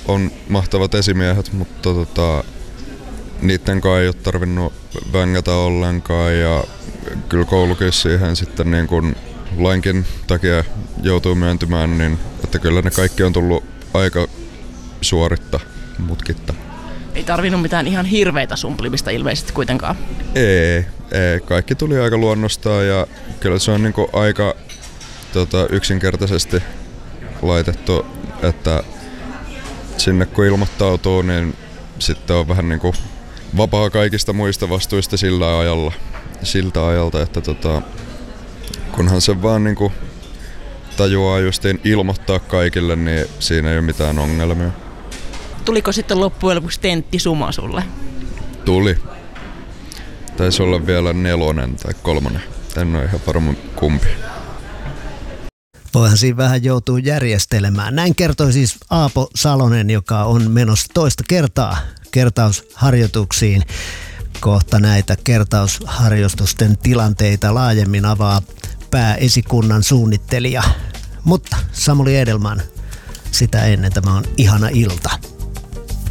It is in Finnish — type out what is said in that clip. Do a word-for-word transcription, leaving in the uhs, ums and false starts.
on mahtavat esimiehet, mutta tota, niitten kai ei ole tarvinnut vängätä ollenkaan ja kyllä koulukin siihen sitten niin kun lainkin takia joutuu myöntymään, niin että kyllä ne kaikki on tullut aika suoritta mutkitta. Ei tarvinnut mitään ihan hirveitä sumplimista ilmeisesti kuitenkaan. Ei, ei, kaikki tuli aika luonnostaan ja kyllä se on niinku aika tota, yksinkertaisesti laitettu, että sinne kun ilmoittautuu, niin sitten on vähän niinku vapaa kaikista muista vastuista sillä ajalla, siltä ajalta, että tota, kunhan se vaan niinku tajuaa justiin ilmoittaa kaikille, niin siinä ei ole mitään ongelmia. Tuliko sitten loppujen lopuksi tenttisuma sulle? Tuli. Taisi olla vielä nelonen tai kolmonen. En ole ihan varma kumpi. Voihan siinä vähän joutuu järjestelemään. Näin kertoi siis Aapo Salonen, joka on menossa toista kertaa kertausharjoituksiin. Kohta näitä kertausharjoitusten tilanteita laajemmin avaa pääesikunnan suunnittelija. Mutta Samuli Edelman, sitä ennen tämä on ihana ilta.